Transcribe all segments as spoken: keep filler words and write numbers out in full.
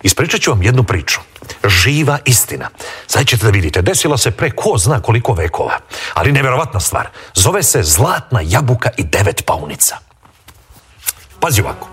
Ispričat ću vam jednu priču. Živa istina. Sad ćete da vidite, desilo se pre ko zna koliko vekova. Ali nevjerovatna stvar. Zove se Zlatna jabuka i devet paunica. Pazi ovako.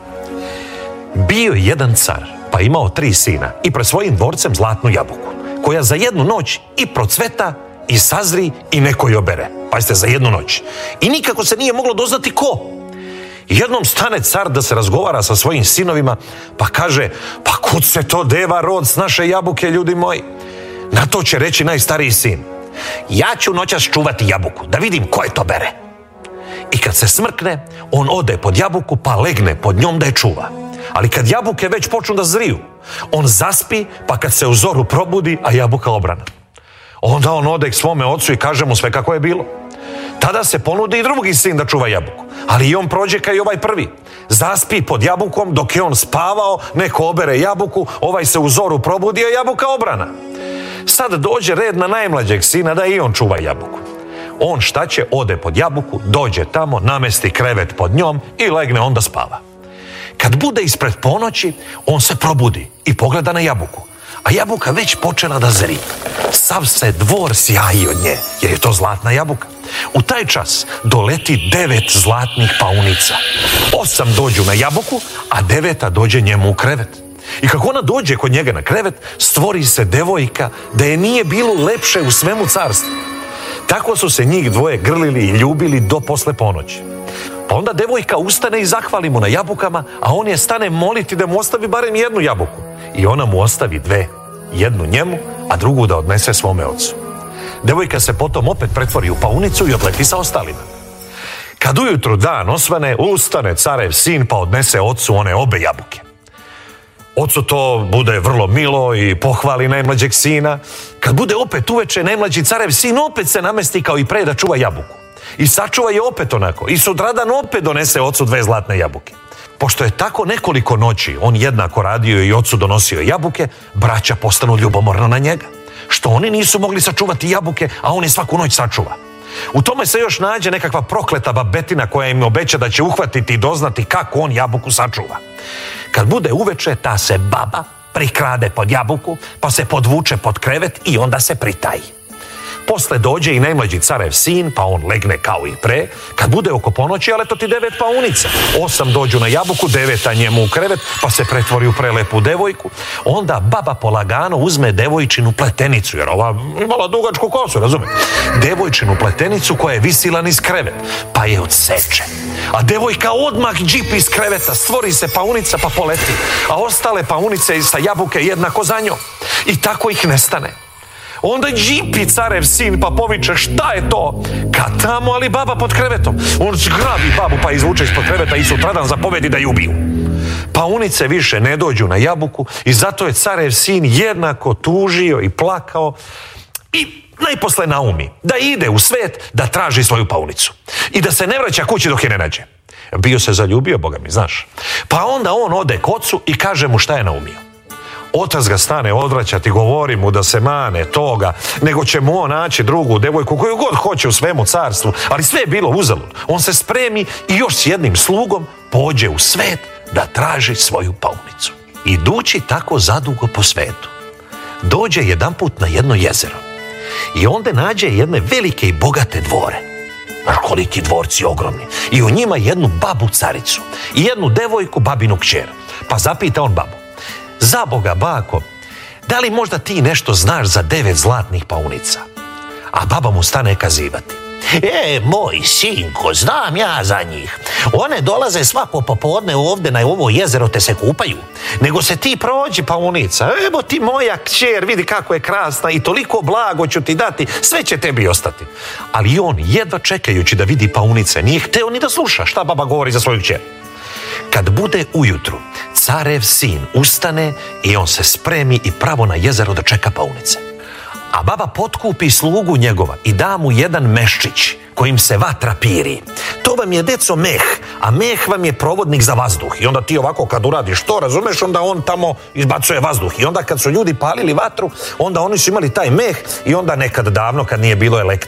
Bio je jedan car, pa imao tri sina i pred svojim dvorcem zlatnu jabuku, koja za jednu noć i procveta, i sazri, i neko je obere. Pazite, za jednu noć. I nikako se nije moglo doznati ko. Jednom stane car da se razgovara sa svojim sinovima, pa kaže, pa kud se to deva rod s naše jabuke, ljudi moji? Na to će reći najstariji sin, ja ću noćas čuvati jabuku, da vidim ko je to bere. I kad se smrkne, on ode pod jabuku, pa legne pod njom da je čuva. Ali kad jabuke već počnu da zriju, on zaspi, pa kad se u zoru probudi, a jabuka obrana. Onda on ode k svome ocu i kaže mu sve kako je bilo. Tada se ponudi i drugi sin da čuva jabuku, ali i on prođe kao i ovaj prvi. Zaspi pod jabukom, dok je on spavao, neko obere jabuku, ovaj se u zoru probudi, a jabuka obrana. Sad dođe red na najmlađeg sina da i on čuva jabuku. On šta će, ode pod jabuku, dođe tamo, namesti krevet pod njom i legne onda spava. Kad bude ispred ponoći, on se probudi i pogleda na jabuku, a jabuka već počela da zri. Sav se dvor sjaji od nje, jer je to zlatna jabuka. U taj čas doleti devet zlatnih paunica. Osam dođu na jabuku, a deveta dođe njemu u krevet. I kako ona dođe kod njega na krevet, stvori se devojka da je nije bilo lepše u svemu carstvu. Tako su se njih dvoje grlili i ljubili do posle ponoći. Pa onda devojka ustane i zahvali mu na jabukama, a on je stane moliti da mu ostavi barem jednu jabuku. I ona mu ostavi dve. Jednu njemu, a drugu da odnese svome ocu. Devojka se potom opet pretvori u paunicu i odleti sa ostalima. Kad ujutru dan osvane, ustane carev sin pa odnese ocu one obe jabuke. Ocu to bude vrlo milo i pohvali najmlađeg sina. Kad bude opet uveče, najmlađi carev sin opet se namesti kao i pre da čuva jabuku. I sačuva je opet onako. I sutradan opet donese ocu dve zlatne jabuke. Pošto je tako nekoliko noći on jednako radio i ocu donosio jabuke, braća postanu ljubomorna na njega. Što oni nisu mogli sačuvati jabuke, a on je svaku noć sačuva. U tome se još nađe nekakva prokleta babetina koja im obeća da će uhvatiti i doznati kako on jabuku sačuva. Kad bude uveče, ta se baba prikrade pod jabuku, pa se podvuče pod krevet i onda se pritaji. Posle dođe i najmlađi carev sin, pa on legne kao i pre. Kad bude oko ponoći, ale to ti devet paunica. Osam dođu na jabuku, deveta njemu u krevet, pa se pretvori u prelepu devojku. Onda baba polagano uzme devojčinu pletenicu, jer ova imala dugačku kosu, razume? Devojčinu pletenicu koja je visila niz krevet, pa je odseče. A devojka odmah džipi iz kreveta, stvori se paunica pa poleti, a ostale paunice sa jabuke jednako za njom. I tako ih nestane. Onda džipi carev sin pa poviče, šta je to? Kad tamo, ali baba pod krevetom. On zgrabi babu pa izvuče ispod kreveta i sutradan zapovedi da ju ubiju. Paunice više ne dođu na jabuku i zato je carev sin jednako tužio i plakao i najposle naumi da ide u svet da traži svoju paunicu i da se ne vraća kući dok je ne nađe. Bio se zaljubio, boga mi, znaš. Pa onda on ode k ocu i kaže mu šta je naumio. Otac ga stane odvraćati, govori mu da se mane toga, nego će mu on naći drugu devojku koju god hoće u svemu carstvu, ali sve je bilo uzalud. On se spremi i još s jednim slugom pođe u svet da traži svoju paunicu. Idući tako zadugo po svetu, dođe jedanput na jedno jezero i onda nađe jedne velike i bogate dvore. Znaš koliki dvorci ogromni. I u njima jednu babu caricu i jednu devojku babinu kćer. Pa zapita on babu, za Boga, bako, da li možda ti nešto znaš za devet zlatnih paunica? A baba mu stane kazivati. E, moj sinko, znam ja za njih. One dolaze svako popodne ovdje na ovo jezero te se kupaju. Nego se ti prođi, paunica. Evo ti moja kćer, vidi kako je krasna i toliko blago ću ti dati, sve će tebi ostati. Ali on, jedva čekajući da vidi paunice, nije hteo ni da sluša šta baba govori za svoju kćer. Kad bude ujutru, carev sin ustane i on se spremi i pravo na jezero da čeka paunice. A baba potkupi slugu njegova i da mu jedan meščić kojim se vatra piri. To vam je, deco, meh, a meh vam je provodnik za vazduh. I onda ti ovako kad uradiš to, razumeš, onda on tamo izbacuje vazduh. I onda kad su ljudi palili vatru, onda oni su imali taj meh i onda nekad davno kad nije bilo elektri,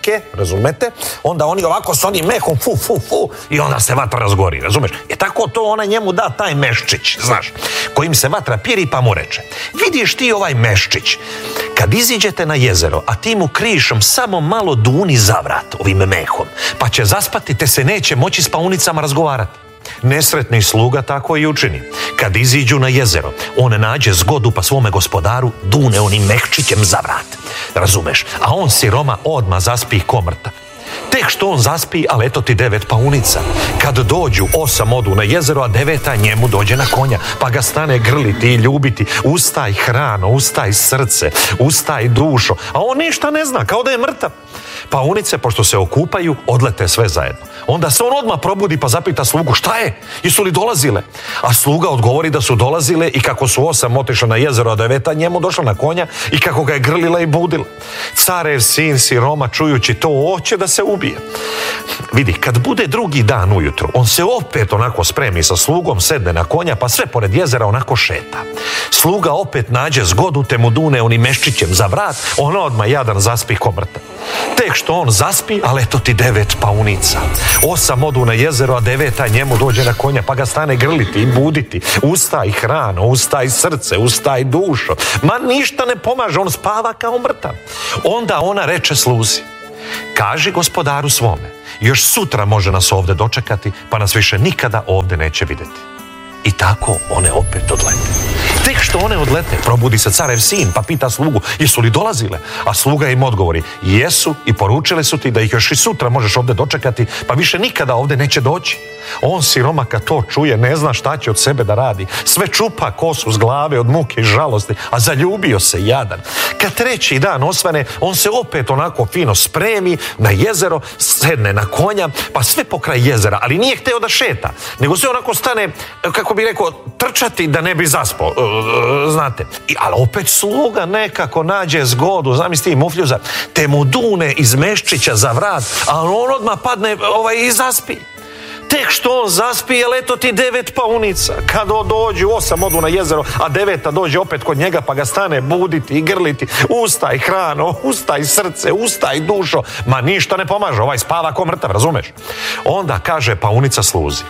trke, razumete, onda oni ovako s onim mehom fu, fu, fu i onda se vatra razgori, razumeš? E tako to ona njemu da taj meščić, znaš, kojim se vatra piri pa mu reče, vidiš ti ovaj meščić, kad iziđete na jezero, a ti mu krišom samo malo duni zavrat ovim mehom, pa će zaspati te se neće moći s paunicama razgovarati. Nesretni sluga tako i učini. Kad iziđu na jezero, on nađe zgodu pa svome gospodaru dune onim mehčićem za vrat. Razumeš? A on siroma odmah zaspi ko mrtav. Tek što on zaspi, ali eto ti devet paunica. Kad dođu, osam odu na jezero, a deveta njemu dođe na konja, pa ga stane grliti i ljubiti. Ustaj hrano, ustaj srce, ustaj dušo. A on ništa ne zna, kao da je mrtav. Paunice, pošto se okupaju, odlete sve zajedno. Onda se on odmah probudi pa zapita slugu, šta je? Jesu li dolazile? A sluga odgovori da su dolazile i kako su osam otišla na jezero, a deveta njemu došla na konja i kako ga je grlila i budila. Carev sin siroma, čujući to, hoće da se ubije. Vidi, kad bude drugi dan ujutro, on se opet onako spremi sa slugom, sedne na konja, pa sve pored jezera onako šeta. Sluga opet nađe zgodu, te mu dune onim meščićem za vrat, on odmah jadan zaspi ko mrtav. Tek što on zaspi, ali eto ti devet paunica. Osam odu na jezero, a deveta njemu dođe na konja, pa ga stane grliti i buditi. Ustaj hrano, ustaj srce, ustaj dušo. Ma ništa ne pomaže, on spava kao mrtav. Onda ona reče sluzi, kaži gospodaru svome, još sutra može nas ovdje dočekati, pa nas više nikada ovdje neće vidjeti. I tako one opet odlete. Tek što one odlete, probudi se carev sin, pa pita slugu, jesu li dolazile? A sluga im odgovori, jesu i poručile su ti da ih još i sutra možeš ovdje dočekati, pa više nikada ovdje neće doći. On siroma kad to čuje, ne zna šta će od sebe da radi. Sve čupa kosu s glave od muke i žalosti, a zaljubio se jadan. Kad treći dan osvane, on se opet onako fino spremi na jezero, sedne na konja, pa sve pokraj jezera, ali nije hteo da šeta, nego se onako stane, kako bi rekao, trčati da ne bi zaspao, znate. I, ali opet sluga nekako nađe zgodu, zamisli mufljuza, te mu dune iz meščića za vrat, a on odmah padne ovaj, i zaspi. Tek što on zaspi, ali eto ti devet paunica. Kad dođu, osam odu na jezero, a deveta dođe opet kod njega, pa ga stane buditi i grliti. Ustaj hrano, ustaj srce, ustaj dušo. Ma ništa ne pomaže, ovaj spava ko mrtav, razumeš? Onda kaže paunica sluzi,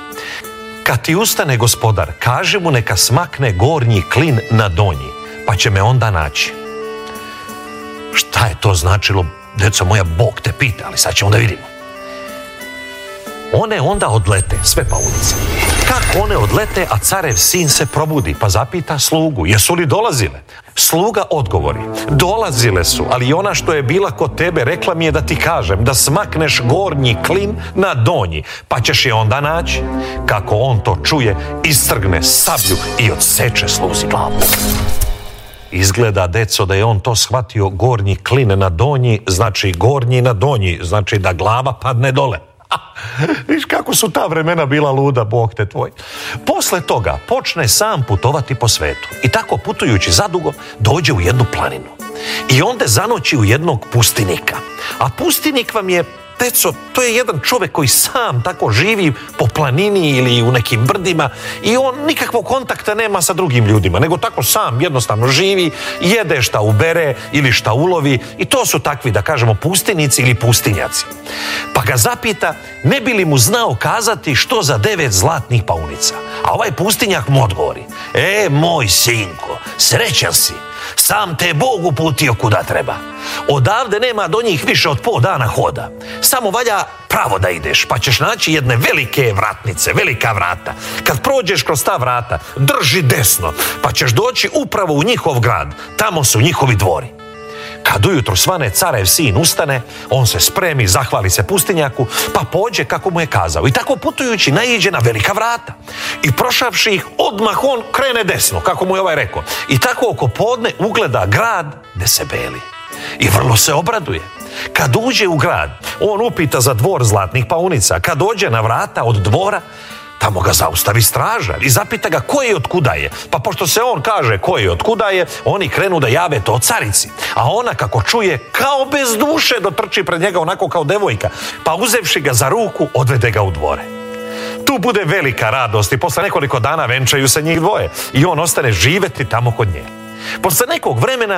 kad ti ustane gospodar, kaži mu neka smakne gornji klin na donji, pa će me onda naći. Šta je to značilo, deco moja, Bog te pita, ali sad ćemo da vidimo. One onda odlete, sve paunice. Kako one odlete, a carev sin se probudi, pa zapita slugu, jesu li dolazile? Sluga odgovori, dolazile su, ali ona što je bila kod tebe rekla mi je da ti kažem da smakneš gornji klin na donji, pa ćeš je onda naći. Kako on to čuje, istrgne sablju i odseče sluzi glavu. Izgleda, deco, da je on to shvatio, gornji klin na donji, znači gornji na donji, znači da glava padne dole. Viš kako su ta vremena bila luda, Bog te tvoj. Posle toga počne sam putovati po svetu i tako putujući zadugo dođe u jednu planinu i onda zanoći u jednog pustinika. A pustinik vam je, deco, to je jedan čovjek koji sam tako živi po planini ili u nekim brdima i on nikakvog kontakta nema sa drugim ljudima, nego tako sam jednostavno živi, jede šta ubere ili šta ulovi i to su takvi, da kažemo, pustinici ili pustinjaci. Pa ga zapita, ne bi li mu znao kazati što za devet zlatnih paunica. A ovaj pustinjak mu odgovori, e, moj sinko, srećan si, sam te Bog uputio kuda treba. Odavde nema do njih više od pol dana hoda. Samo valja pravo da ideš, pa ćeš naći jedne velike vratnice, velika vrata. Kad prođeš kroz ta vrata, drži desno, pa ćeš doći upravo u njihov grad. Tamo su njihovi dvori. Kad ujutro svane, carev sin ustane, on se spremi, zahvali se pustinjaku, pa pođe kako mu je kazao. I tako putujući naiđe na velika vrata. I prošavši ih, odmah on krene desno, kako mu je ovaj rekao. I tako oko podne ugleda grad gde se beli. I vrlo se obraduje. Kad uđe u grad, on upita za dvor zlatnih paunica. Kad dođe na vrata od dvora, tamo ga zaustavi stražar i zapita ga ko je i otkuda je. Pa pošto se on kaže ko je i otkuda je, oni krenu da jave to carici. A ona kako čuje, kao bez duše dotrči pred njega onako kao devojka. Pa uzevši ga za ruku, odvede ga u dvore. Tu bude velika radost i posle nekoliko dana venčaju se njih dvoje i on ostane živeti tamo kod nje. Posle nekog vremena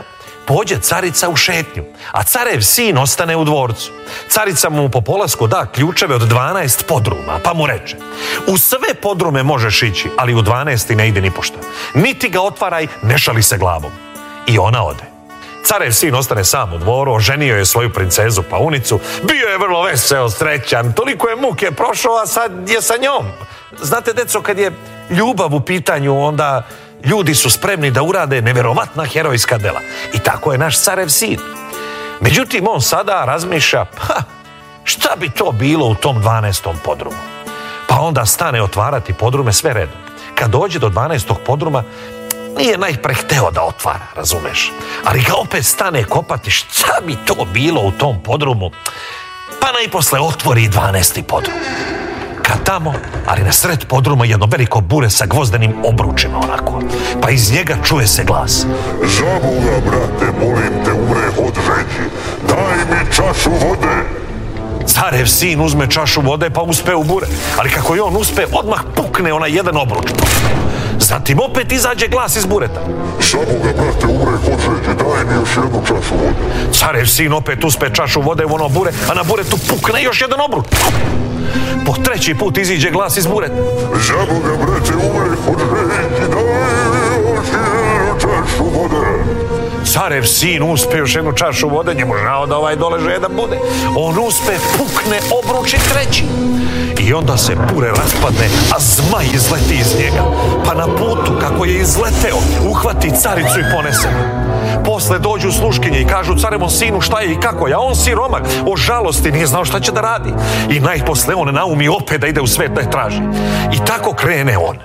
pođe carica u šetnju, a carev sin ostane u dvorcu. Carica mu po polasku da ključeve od dvanaest podruma, pa mu reče: u sve podrume možeš ići, ali u dvanaesti ne ide ni pošto. Niti ga otvaraj, ne šali se glavom. I ona ode. Carev sin ostane sam u dvoru, oženio je svoju princezu Paunicu, bio je vrlo veseo, srećan, toliko je muke prošao, a sad je sa njom. Znate, deco, kad je ljubav u pitanju, onda ljudi su spremni da urade neverovatna herojska dela. I tako je naš carev sin. Međutim, on sada razmišlja, ha, šta bi to bilo u tom dvanaestom podrumu? Pa onda stane otvarati podrume sve redom. Kad dođe do dvanaestog podruma, nije najpre hteo da otvara, razumeš? Ali ga opet stane kopati, šta bi to bilo u tom podrumu? Pa najposle otvori dvanaesti podrum. Kad tamo, ali na sred podruma jedno veliko bure sa gvozdenim obručima onako. Pa iz njega čuje se glas: za Boga, brate, molim te, umre od žeđi, daj mi čašu vode. Carev sin uzme čašu vode pa uspe u bure, ali kako je on uspe, odmah pukne onaj jedan obruč. Zatim opet izađe glas iz bureta: za Boga, brate, umre od žeđi, daj mi još jednu čašu vode. Carev sin opet uspe čašu vode u ono bure, a na buretu pukne još jedan obruč. Po treći put iziđe glas iz bureta: za Boga, brate, umre od žeđi, daj mi još jednu čašu vode. Carev sin uspe još jednu čašu vode, njemu žao da ovaj dole žedan bude. On uspe, pukne obruč i treći. I onda se bure raspadne, a zmaj izleti iz njega. Pa na putu, kako je izleteo, uhvati caricu i ponese. Posle dođu sluškinje i kažu carevom sinu šta je i kako je, a on siromak, o žalosti nije znao šta će da radi. I najposle on naumi opet da ide u svet da je traži. I tako krene on.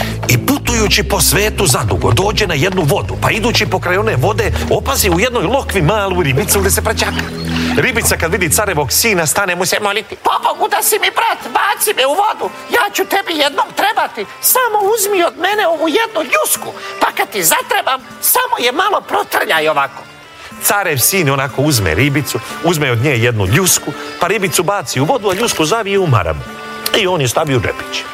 I putujući po svetu zadugo, dođe na jednu vodu, pa idući pokraj one vode, opazi u jednoj lokvi malu ribicu gde se praćaka. Ribica kad vidi carevog sina, stane mu se moliti: pobogu da si mi brat, baci me u vodu, ja ću tebi jednom trebati, samo uzmi od mene ovu jednu ljusku, pa kad ti zatrebam, samo je malo protrljaj ovako. Carev sin onako uzme ribicu, uzme od nje jednu ljusku, pa ribicu baci u vodu, a ljusku zavije u maramu. I on je stavi u džepić.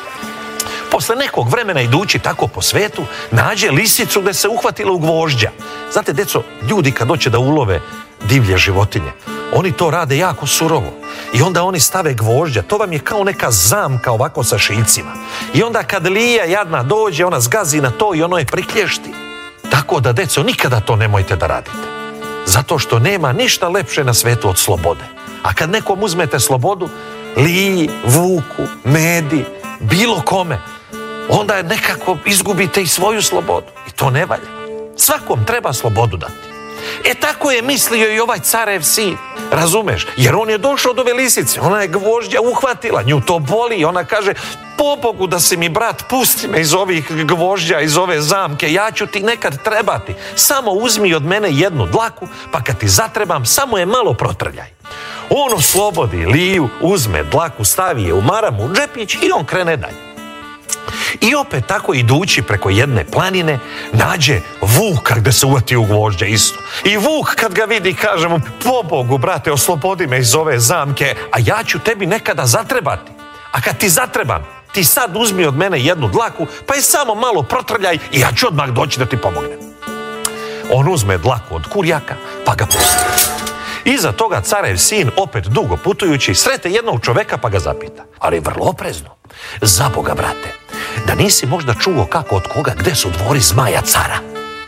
Posle nekog vremena, idući tako po svetu, nađe lisicu gde se uhvatila u gvožđa. Znate, deco, ljudi kad hoće da ulove divlje životinje, oni to rade jako surovo. I onda oni stave gvožđa, to vam je kao neka zamka ovako sa šiljcima. I onda kad lija jadna dođe, ona zgazi na to i ono je priklješti. Tako da, deco, nikada to nemojte da radite. Zato što nema ništa lepše na svetu od slobode. A kad nekom uzmete slobodu, liji, vuku, medi, bilo kome, onda je nekako izgubite i svoju slobodu. I to ne valja. Svakom treba slobodu dati. E tako je mislio i ovaj carev sin. Razumeš? Jer on je došao do ove lisice. Ona je gvožđa uhvatila. Nju to boli. I ona kaže: pobogu da si mi brat, pusti me iz ovih gvožđa, iz ove zamke. Ja ću ti nekad trebati. Samo uzmi od mene jednu dlaku, pa kad ti zatrebam, samo je malo protrljaj. On oslobodi liju, uzme dlaku, stavi je u maramu, u džepić i on krene dalje. I opet tako idući preko jedne planine, nađe vuka gde se uvati u gvožđe isto. I vuk kad ga vidi kaže mu: pobogu, brate, oslobodi me iz ove zamke, a ja ću tebi nekada zatrebati. A kad ti zatrebam, ti sad uzmi od mene jednu dlaku, pa je samo malo protrljaj i ja ću odmah doći da ti pomognem. On uzme dlaku od kurjaka, pa ga pusti. Iza toga carev sin, opet dugo putujući, srete jednog čoveka pa ga zapita, ali vrlo oprezno: za Boga, brate, da nisi možda čuo kako od koga gde su dvori zmaja cara?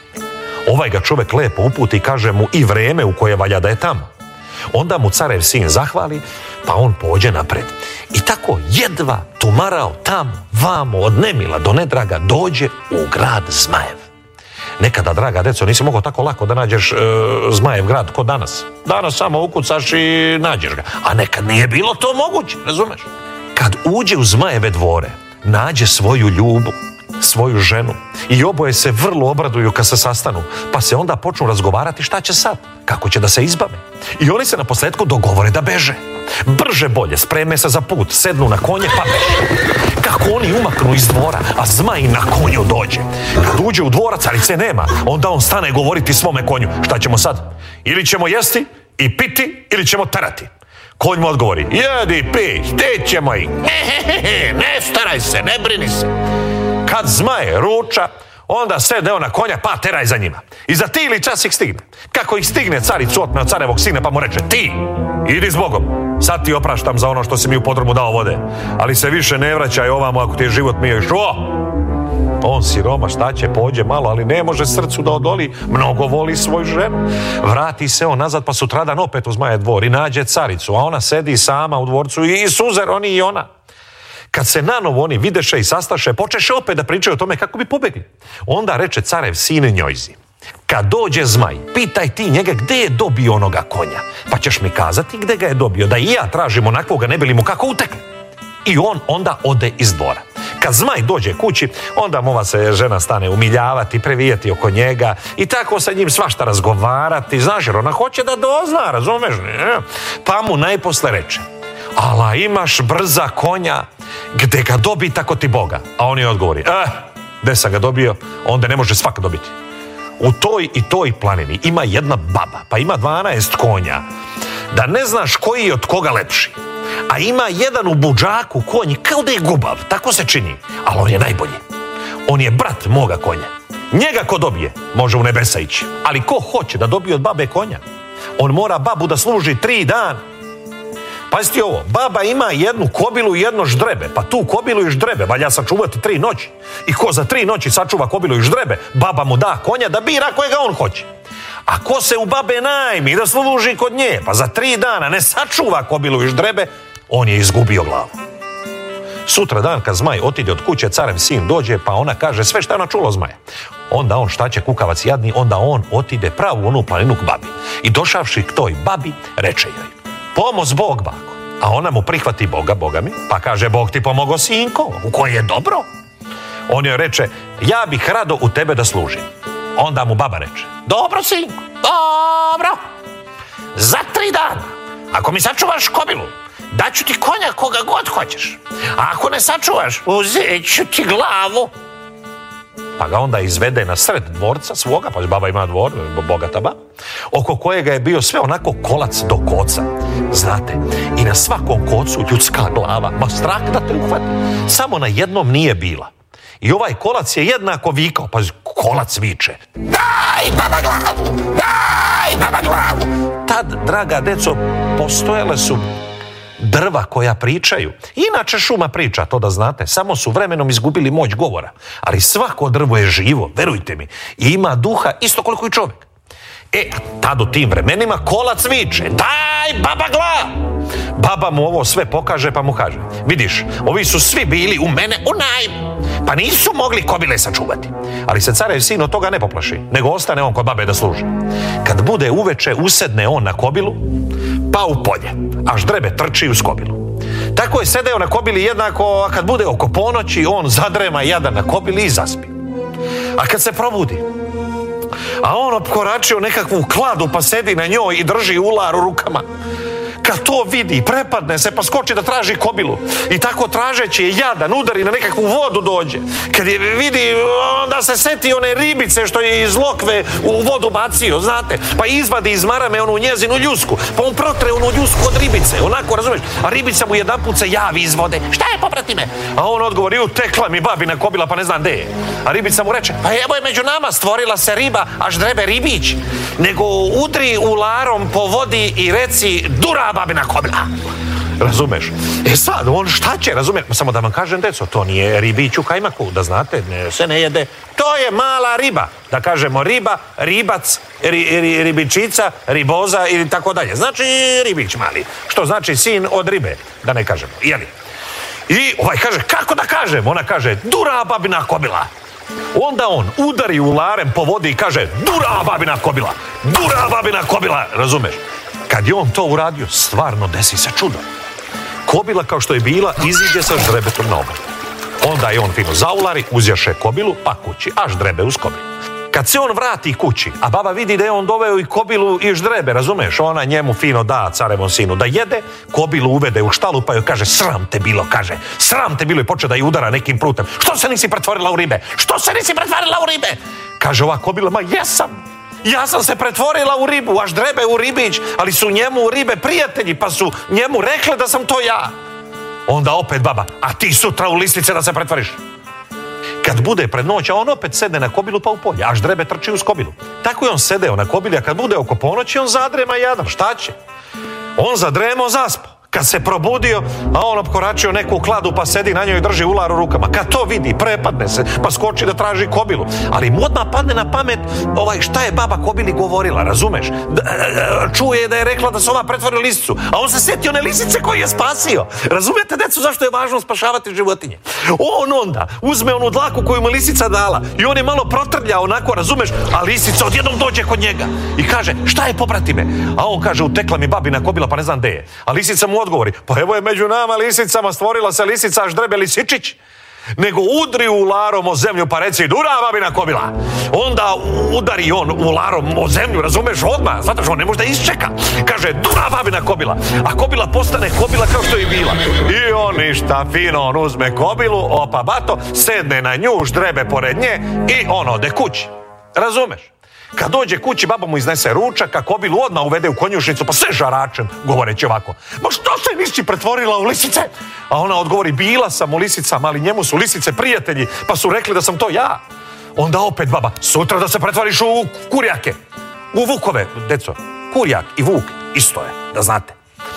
Ovaj ga čovek lepo uputi i kaže mu i vreme u koje valja da je tamo. Onda mu carev sin zahvali, pa on pođe napred. I tako jedva tumarao tam, vamo, od nemila do nedraga, dođe u grad Zmajev. Nekada, draga deco, nisi mogao tako lako da nađeš e, Zmajev grad ko danas. Danas samo ukucaš i nađeš ga. A nekad nije bilo to moguće, razumeš? Kad uđe u Zmajeve dvore, nađe svoju ljubu, svoju ženu i oboje se vrlo obraduju kad se sastanu, pa se onda počnu razgovarati šta će sad, kako će da se izbave. I oni se na posledku dogovore da beže. Brže bolje, spreme se za put, sednu na konje pa beže. Kako oni umaknu iz dvora, a Zmaj na konju dođe. Kad uđe u dvora, carice nema, onda on stane govoriti svome konju: šta ćemo sad? Ili ćemo jesti i piti, ili ćemo terati. Konj mu odgovori: jedi, pi, htjet ćemo ih. Ne staraj se, ne brini se. Kad Zmaj ruča, Onda sede ona konja, pa teraj za njima. I za ti ili čas ih stigne. Kako ih stigne, caricu otme od carevog sina, pa mu reče, ti, idi s Bogom. Sad ti opraštam za ono što si mi u podrumu dao vode. Ali se više ne vraćaj ovamo ako ti je život mio išao. On siroma šta će, pođe malo, ali ne može srcu da odoli. Mnogo voli svoju ženu. Vrati se on nazad, pa sutradan opet u Zmajev dvor i nađe caricu. A ona sedi sama u dvorcu i suzer, oni i ona. Kad se nanovo oni videše i sastaše, počeše opet da pričaju o tome kako bi pobegli. Onda reče carev sin njojzi, kad dođe Zmaj, pitaj ti njega gde je dobio onoga konja, pa ćeš mi kazati gde ga je dobio, da i ja tražim onakvoga, ne bi li mu kako utekne. I on onda ode iz dvora. Kad Zmaj dođe kući, onda mu ova se žena stane umiljavati, previjeti oko njega i tako sa njim svašta razgovarati, znaš, jer ona hoće da dozna, razumeš? Pa mu najposle reče, ala imaš brza konja, gde ga dobi tako ti Boga? A on je odgovori, eh, gde sam ga dobio, onda ne može svak dobiti. U toj i toj planini ima jedna baba, pa ima dvanaest konja, da ne znaš koji je od koga lepši. A ima jedan u budžaku konj, kao da je gubav, tako se čini, ali on je najbolji. On je brat moga konja. Njega ko dobije, može u nebesa ići. Ali ko hoće da dobije od babe konja, on mora babu da služi tri dana. Pazite ovo, baba ima jednu kobilu i jedno ždrebe, pa tu kobilu i ždrebe valja sačuvati tri noći. I ko za tri noći sačuva kobilu i ždrebe, baba mu da konja da bira kojega on hoće. A ko se u babe najmi da služi kod nje, pa za tri dana ne sačuva kobilu i ždrebe, on je izgubio glavu. Sutra dan kad Zmaj otide od kuće, carev sin dođe, pa ona kaže sve šta je ona čula od Zmaja. Onda on, šta će kukavac jadni, onda on otide pravu onu planinu k babi. I došavši k toj babi, reče joj, pomoz Bog, bako. A ona mu prihvati Boga, Boga mi, pa kaže, Bog ti pomogo, sinko, u koje je dobro. On joj reče, ja bih rado u tebe da služim. Onda mu baba reče, dobro, sinko, dobro. Za tri dana, ako mi sačuvaš kobilu, daću ti konja koga god hoćeš. A ako ne sačuvaš, uzet ću ti glavu. Pa ga onda izvede na sred dvorca svoga, pa baba ima dvor, bogata baba, oko kojega je bio sve onako kolac do koca. Znate, i na svakom kocu ljudska glava, ma strah da te uhvati. Samo na jednom nije bila. I ovaj kolac je jednako vikao, pa kolac viče, daj baba glavu, daj baba glavu. Tad, draga deco, postojale su drva koja pričaju. Inače šuma priča, to da znate, samo su vremenom izgubili moć govora. Ali svako drvo je živo, verujte mi, i ima duha isto koliko i čovjek. E, tad u tim vremenima kolac viče, daj baba glavu. Baba mu ovo sve pokaže, pa mu kaže, vidiš, ovi su svi bili u mene u najmu, pa nisu mogli kobile sačuvati. Ali se carev sin od toga ne poplaši, nego ostane on kod babe da služi. Kad bude uveče, usedne on na kobilu, pa u polje, a ždrebe trči uz kobilu. Tako je sedeo na kobili jednako, a kad bude oko ponoći, on zadrema jadan na kobili i zaspi. A kad se probudi, a on opkoračio nekakvu kladu, pa sedi na njoj i drži ular u rukama. Kad to vidi, prepadne se, pa skoči da traži kobilu. I tako tražeći je jadan, udari na nekakvu vodu dođe. Kad je vidi, onda se seti one ribice što je iz lokve u vodu bacio, znate. Pa izvadi iz marame onu njezinu ljusku. Pa on protre onu ljusku od ribice, onako, razumiješ. A ribica mu jedanput se javi iz vode. Šta je, poprati me? A on odgovori, utekla mi babina kobila, pa ne znam gde je. A ribica mu reče, pa evo je među nama, stvorila se riba, a ždrebe ribić. Nego udri ularom po vodi i reci, dura babina kobila. Razumeš? E sad, on šta će, razumeš? Samo da vam kažem, deco, to nije ribić u kajmaku, da znate, ne, se ne jede. To je mala riba. Da kažemo riba, ribac, ri, ri, ribičica, riboza ili tako dalje. Znači ribić mali. Što znači sin od ribe, da ne kažemo. Jeli? I ovaj kaže, kako da kažem? Ona kaže, dura babina kobila. Onda on udari ularem po vodi i kaže, dura babina kobila, dura babina kobila, razumeš? Kad je on to uradio, stvarno desi se čudo. Kobila kao što je bila, iziđe sa ždrebetom na obrvu. Onda je on fino zaulari, uzjaše kobilu, pa kući, a ždrebe uz kobilu. Kad se on vrati kući, a baba vidi da je on doveo i kobilu i ždrebe, razumeš? Ona njemu fino da carevom sinu da jede, kobilu uvede u štalu, pa joj kaže, sram te bilo, kaže, sram te bilo, i počeo da je udara nekim prutem. Što se nisi pretvorila u ribe? Što se nisi pretvorila u ribe? Kaže ova kobila, ma jesam. Ja sam se pretvorila u ribu, a ždrebe u ribić, ali su njemu ribe prijatelji, pa su njemu rekle da sam to ja. Onda opet baba, a ti sutra u listice da se pretvoriš. Kad bude pred noć, a on opet sedne na kobilu pa u polje, a ždrebe trči uz kobilu. Tako je on sedeo na kobili, a kad bude oko ponoći, on zadrema jadan. Šta će? On zadremo, zaspao. Kad se probudio, a on opkoračio neku kladu pa sedi na njoj i drži ular u rukama. Kad to vidi, prepadne se, pa skoči da traži kobilu. Ali mu odmah padne na pamet ovaj, šta je baba kobili govorila, razumeš? Da, čuje da je rekla da se ova pretvori u lisicu, a on se sjetio one lisice koju je spasio. Razumijete, decu, zašto je važno spašavati životinje? On onda uzme onu dlaku koju mu lisica dala i on je malo protrlja onako, razumeš, a lisica odjednom dođe kod njega i kaže, šta je, poprati me? A on kaže, utekla mi babina kobila pa ne znam gde je. A lisica mu odgovori, pa evo je među nama lisicama, stvorila se lisica ždrebe lisičić. Nego udri ularom o zemlju pa reci, dura babina kobila. Onda udari on ularom o zemlju, razumeš, odmah, zato što on ne može da isčeka. Kaže, dura babina kobila. A kobila postane kobila kao što je bila. I on ništa, fino, on uzme kobilu, opa bato, sedne na nju, ždrebe pored nje i on ode kući. Razumeš? Kad dođe kući, baba mu iznese ručak, a kobilu odmah uvede u konjušnicu, pa sve žaračem, govoreći ovako, ma što se nisi pretvorila u lisice? A ona odgovori, bila sam u lisicama, ali njemu su lisice prijatelji, pa su rekli da sam to ja. Onda opet baba, sutra da se pretvoriš u kurjake, u vukove, deco, kurjak i vuk, isto je, da znate.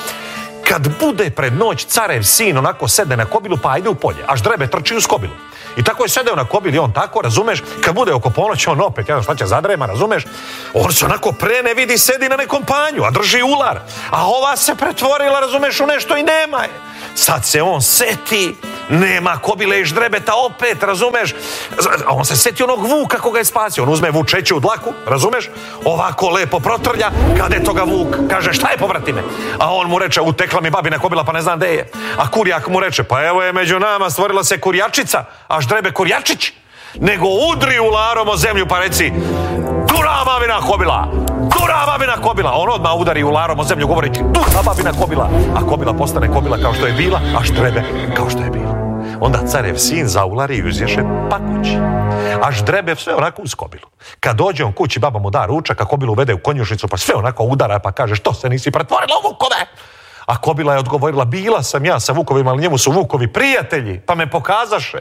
Kad bude pred noć, carev sin onako sedne na kobilu, pa ajde u polje, a ždrebe trči uz kobilu. I tako je sedeo na kobili, on tako, razumeš, kad bude oko ponoći, on opet, jedan šta će zadrema, razumeš, on se onako prene, vidi, sedi na nekom panju, a drži ular, a ova se pretvorila, razumeš, u nešto i nema je. Sad se on seti, nema kobile i ždrebeta opet, razumeš, a on se seti onog vuka koga je spasio, on uzme vučeću u dlaku, razumeš, ovako lepo protrlja, kad je toga vuk, kaže, šta je, povrati me? A on mu reče, utekla mi babina kobila, pa ne znam gde je. A kurjak mu reče, pa evo je među nama, stvorila se kurjačica, a ždrebe kurjačić. Nego udri ularom o zemlju pa reci, dura babina kobila, dura babina kobila. On odmah udari ularom o zemlju govoreći, dura babina kobila. A kobila postane kobila kao što je bila, a ždrebe kao što je bila. Onda carev sin zaulari i uzješe pa kući. A ždrebe sve onako uz kobilu. Kad dođe on kući, baba mu da ručak, a kobilu uvede u konjušnicu, pa sve onako udara, pa kaže, što se nisi pretvorila u vukove? A kobila je odgovorila, bila sam ja sa vukovima, ali njemu su vukovi prijatelji, pa me pokazaše.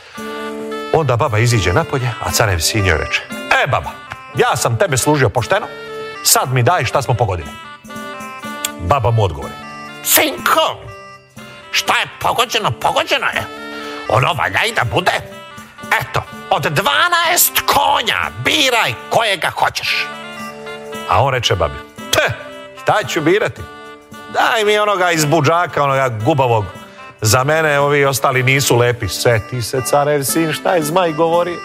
Onda baba iziđe napolje, a carev sin joj reče, e baba, ja sam tebe služio pošteno, sad mi daj šta smo pogodili. Baba mu odgovori, sinko, šta je pogođeno, pogođeno je. Ono valja i da bude. Eto, od dvanaest konja biraj kojega hoćeš. A on reče babi, te, šta ću birati? Daj mi onoga iz budžaka, onoga gubavog. Za mene ovi ostali nisu lepi. Seti se, carev sin, šta je zmaj govorio?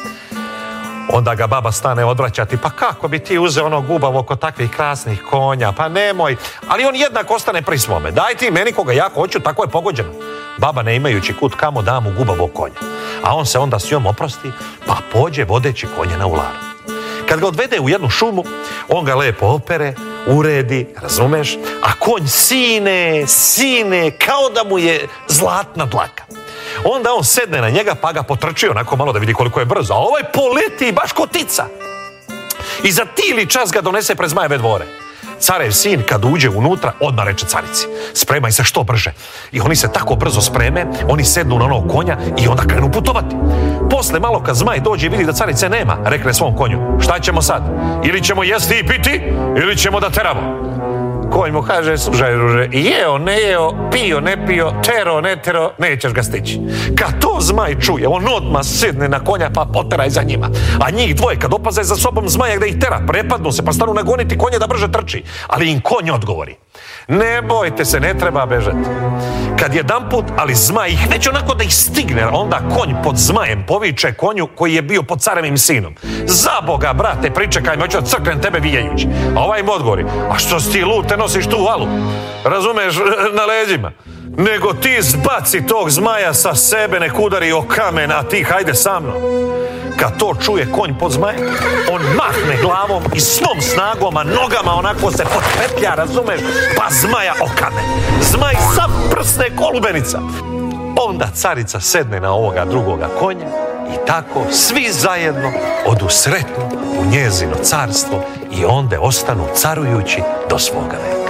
Onda ga baba stane odvraćati, pa kako bi ti uzeo ono gubavo kod takvih krasnih konja, pa nemoj. Ali on jednak ostane pri svome. Daj ti meni koga ja hoću, tako je pogođeno. Baba, ne imajući kud kamo, da mu gubavog konja. A on se onda s njom oprosti, pa pođe vodeći konje na ular. Kad ga odvede u jednu šumu, on ga lepo opere, uredi, razumeš, a konj sine, sine, kao da mu je zlatna dlaka. Onda on sedne na njega, pa ga potrči onako malo da vidi koliko je brzo, a ovaj poleti baš ko tica. I za tili čas ga donese pred zmajeve dvore. Carev sin, kad uđe unutra, odmah reče carici, spremaj se što brže. I oni se tako brzo spreme, oni sednu na onog konja i onda krenu putovati. Posle malo kad zmaj dođe i vidi da carice nema, rekne svom konju, šta ćemo sad? Ili ćemo jesti i piti, ili ćemo da teramo. Konj mu kaže, slušaj druže, jeo, ne jeo, pio, ne pio, tero, ne tero, nećeš ga stići. Kad to zmaj čuje, on odmah sidne na konja pa poteraj za njima. A njih dvoje, kad opaze za sobom zmaja gde ih tera, prepadnu se pa stanu nagoniti konje da brže trči. Ali im konj odgovori, ne bojte se, ne treba bežati. Kad jedan put, ali zmaj ih već onako da ih stigne, onda konj pod zmajem poviče konju koji je bio pod carevim sinom. Za Boga, brate, pričekaj me, hoću da crknem tebe vijajući. A ovaj mu odgovori, a što si ti lute nosiš tu alu, razumeš, na leđima? Nego ti zbaci tog zmaja sa sebe, nek udari o kamen, a ti hajde sa mnom. Kad to čuje konj pod zmajem, on mahne glavom i svom snagom, a nogama onako se potpetlja, razumeš, pa zmaja okane. Zmaj sam prsne kolubenica. Onda carica sedne na ovoga drugoga konja i tako svi zajedno odu sretno u njezino carstvo i onda ostanu carujući do svoga veka.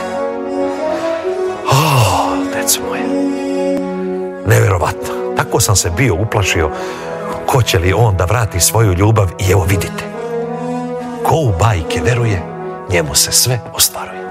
Oh, deco moje, neverovatno. Tako sam se bio uplašio Hoće li on da vrati svoju ljubav? I evo vidite, ko u bajke veruje, njemu se sve ostvaruje.